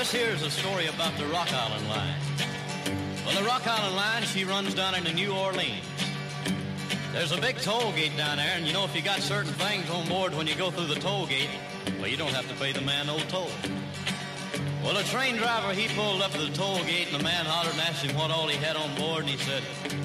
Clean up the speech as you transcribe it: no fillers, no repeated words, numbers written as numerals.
this here is a story about the Rock Island Line. Well, the Rock Island Line, she runs down into New Orleans. There's a big toll gate down there, and you know if you got certain things on board when you go through the toll gate, well, you don't have to pay the man no toll. Well, the train driver, he pulled up to the toll gate, and the man hollered and asked him what all he had on board, and he said,